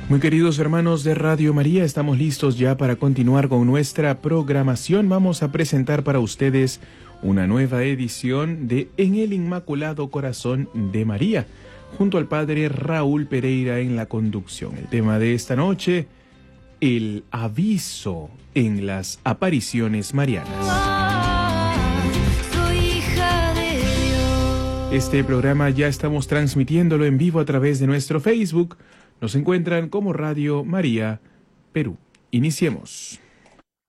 Muy queridos hermanos de Radio María, estamos listos ya para continuar con nuestra programación. Vamos a presentar para ustedes una nueva edición de En el Inmaculado Corazón de María, junto al Padre Raúl Pereira en la conducción. El tema de esta noche, el aviso en las apariciones marianas. Soy hija de Dios. Este programa ya estamos transmitiéndolo en vivo a través de nuestro Facebook. Nos encuentran como Radio María Perú. Iniciemos.